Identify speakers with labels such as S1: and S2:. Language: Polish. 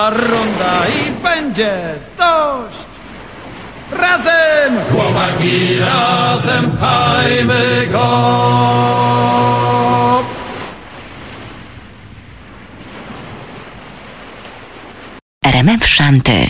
S1: Runda i będzie dość. Razem, chłopaki, razem pchajmy go.
S2: RMF Szanty.